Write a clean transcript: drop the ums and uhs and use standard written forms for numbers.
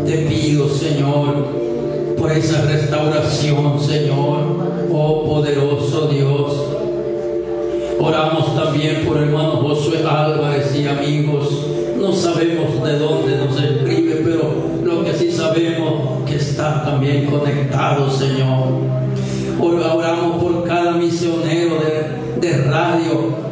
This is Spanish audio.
te pido, Señor, por esa restauración, Señor, oh poderoso Dios. Oramos también por el hermano Josué Álvarez y amigos. No sabemos de dónde nos escribe, pero lo que sí sabemos que está también conectado, Señor. Oramos por cada misionero de radio